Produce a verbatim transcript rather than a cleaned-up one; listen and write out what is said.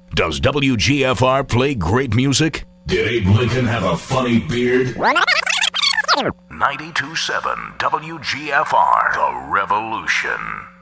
Does W G F R play great music? Did Abe Lincoln have a funny beard? ninety-two point seven W G F R, The Revolution.